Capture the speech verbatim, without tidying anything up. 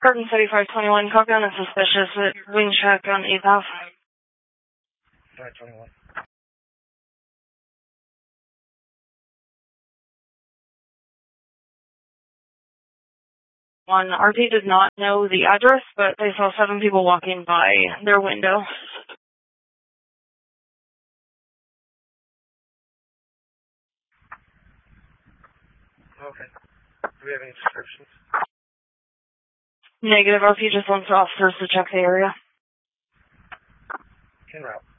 Garden City five twenty-one, copy on a suspicious at wing check on eighth Ave. five twenty-one. One, R P did not know the address, but they saw seven people walking by their window. Okay. Do we have any descriptions? Negative, R P just wants officers to check the area. En route.